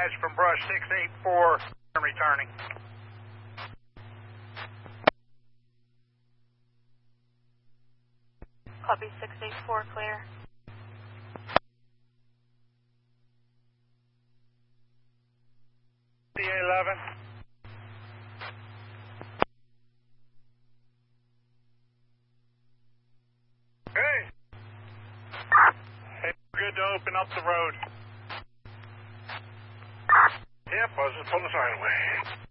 dispatch from brush 684, I'm returning. Copy 684, clear. CA11. Hey! Hey, good to open up the road. Yep, I was just pulling the sign away.